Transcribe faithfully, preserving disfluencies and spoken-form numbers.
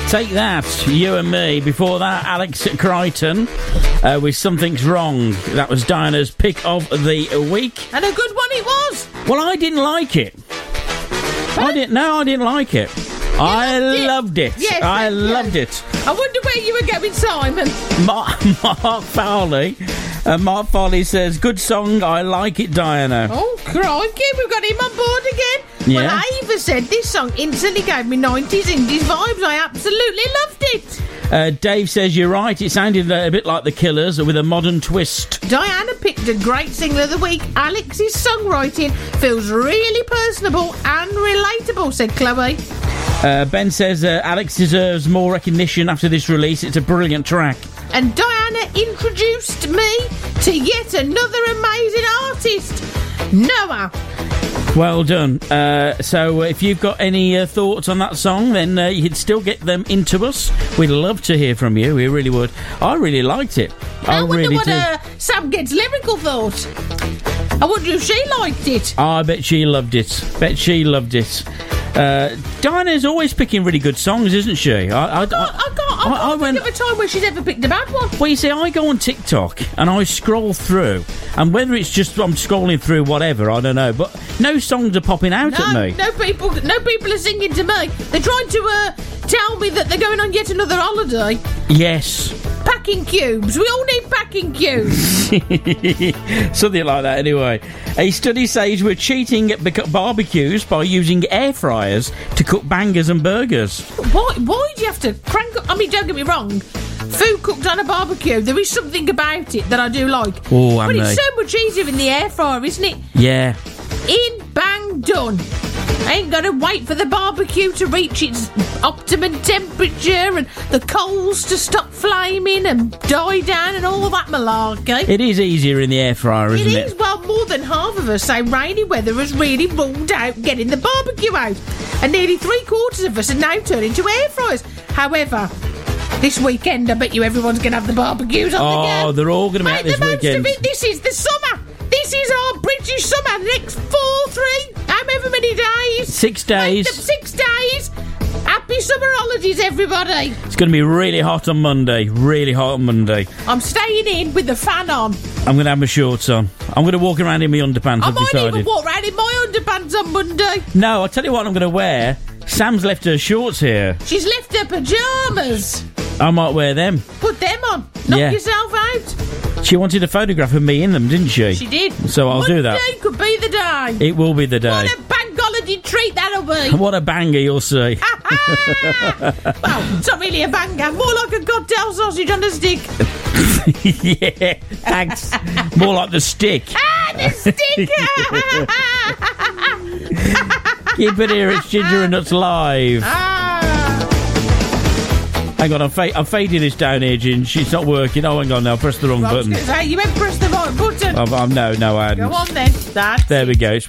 Take that, You and Me. Before that, Alex Crichton uh, with Something's Wrong. That was Diana's pick of the week. And a good one it was. Well, I didn't like it. Huh? I didn't. No, I didn't like it. You I loved it. loved it. Yes, I loved you. it. I wonder where you were going, Simon. Mark, Mark Farley. Uh, Mark Farley says, good song, I like it, Diana. Oh, crikey, we've got him on board again. Yeah. Well, Ava said this song instantly gave me nineties Indies vibes. I absolutely loved it. Uh, Dave says, you're right, it sounded a bit like The Killers with a modern twist. Diana picked a great single of the week. Alex's songwriting feels really personable and relatable, said Chloe. Uh, Ben says, uh, Alex deserves more recognition after this release. It's a brilliant track. And Diana introduced me to yet another amazing artist, Noah. Well done. Uh, so if you've got any uh, thoughts on that song, then uh, you can still get them into us. We'd love to hear from you. We really would. I really liked it. I, I wonder really what did. Uh, Sam Ged's lyrical thought. I wonder if she liked it. I bet she loved it. Bet she loved it. Uh, Diana's always picking really good songs, isn't she? I, I, I can't, I can't, I I, can't I think went, of a time where she's ever picked a bad one. Well, you see, I go on TikTok and I scroll through, and whether it's just I'm scrolling through whatever, I don't know, but no songs are popping out no, at me. No people, no people are singing to me. They're trying to uh, tell me that they're going on yet another holiday. Yes. Packing cubes. We all need packing cubes. Something like that, anyway. A study says we're cheating at bec- barbecues by using air fryers to cook bangers and burgers. Why? Why do you have to crank up? I mean, don't get me wrong. Food cooked on a barbecue, there is something about it that I do like. Oh, but Andy. it's so much easier in the air fryer, isn't it? Yeah. In, bang, done. I ain't got to wait for the barbecue to reach its optimum temperature and the coals to stop flaming and die down and all that malarkey. It is easier in the air fryer, isn't it? It is. Well, more than half of us say rainy weather has really ruled out getting the barbecue out. And nearly three quarters of us are now turning to air fryers. However, this weekend, I bet you everyone's going to have the barbecues on oh, the go. Oh, they're all going to be out this the most weekend. Of it. This is the summer. This is our British summer. The next four, three, however many days. Six days. Wait, six days. Happy summer holidays, everybody. It's going to be really hot on Monday. Really hot on Monday. I'm staying in with the fan on. I'm going to have my shorts on. I'm going to walk around in my underpants, I I've might decided. even walk around in my underpants on Monday. No, I'll tell you what I'm going to wear. Sam's left her shorts here. She's left her pyjamas. I might wear them. Put them on. Knock Yeah. yourself out. She wanted a photograph of me in them, didn't she? She did. So I'll Monday do that. could be the day. It will be the day. What a bank holiday treat that'll be. What a banger, you'll see. Well, it's not really a banger. More like a cocktail sausage on a stick. Yeah, thanks. More like the stick. Ah, the stick! Keep it here, it's Ginger and Nuts Live. Ah. Hang on, I'm, fa- I'm fading this down here, Ginger. It's not working. Oh, hang on now, press the wrong Well, I was button. gonna say, you went press the right button. Oh, oh, no, no, I hadn't. Go on then, Dad. There we go. It's